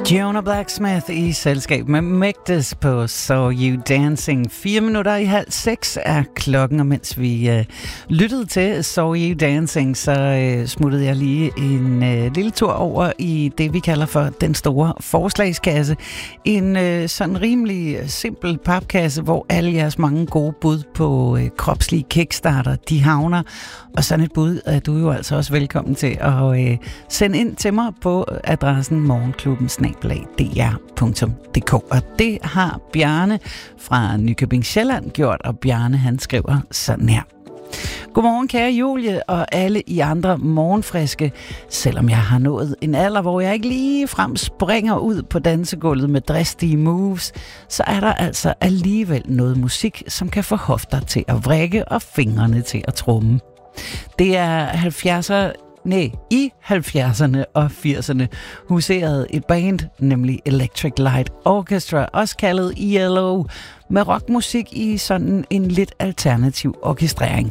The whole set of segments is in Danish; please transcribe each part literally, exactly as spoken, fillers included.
Jonah Blacksmith i selskab med Mægtes på Saw You Dancing. Fire minutter i halv seks er klokken, og mens vi øh, lyttede til Saw You Dancing, så øh, smuttede jeg lige en øh, lille tur over i det, vi kalder for den store forslagskasse. En øh, sådan rimelig simpel papkasse, hvor alle jeres mange gode bud på øh, kropslige kickstarter, de havner. Og sådan et bud er du jo altså også velkommen til at øh, sende ind til mig på adressen morgenklubben snabel-a d r punktum d k. Og det har Bjarne fra Nykøbing Sjælland gjort, og Bjarne han skriver sådan her. Godmorgen kære Julie og alle I andre morgenfriske. Selvom jeg har nået en alder, hvor jeg ikke lige frem springer ud på dansegulvet med dristige moves, så er der altså alligevel noget musik, som kan få hofter til at vrikke og fingrene til at tromme. Det er halvfjerdser, nej, i halvfjerdserne og firserne huserede et band, nemlig Electric Light Orchestra, også kaldet E L O, med rockmusik i sådan en lidt alternativ orkestrering.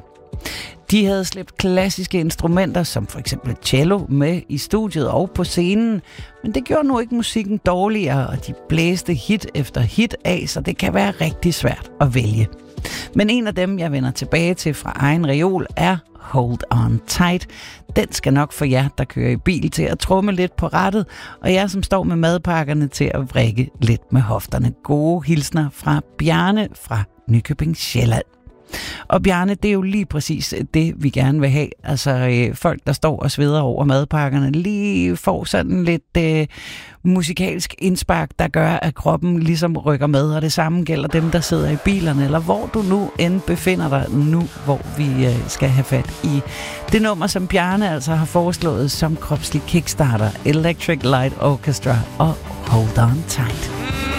De havde slæbt klassiske instrumenter, som for eksempel cello, med i studiet og på scenen, men det gjorde nu ikke musikken dårligere, og de blæste hit efter hit af, så det kan være rigtig svært at vælge. Men en af dem, jeg vender tilbage til fra egen reol, er Hold On Tight. Den skal nok få jer, der kører i bil, til at tromme lidt på rattet, og jer, som står med madpakkerne, til at vrikke lidt med hofterne. Gode hilsner fra Bjarne fra Nykøbing Sjælland. Og Bjarne, det er jo lige præcis det, vi gerne vil have. Altså øh, folk, der står og sveder over madpakkerne, lige får sådan lidt øh, musikalsk indspark, der gør, at kroppen ligesom rykker med. Og det samme gælder dem, der sidder i bilerne, eller hvor du nu end befinder dig nu, hvor vi øh, skal have fat i det nummer, som Bjarne altså har foreslået som kropslig kickstarter. Electric Light Orchestra og Hold On Tight.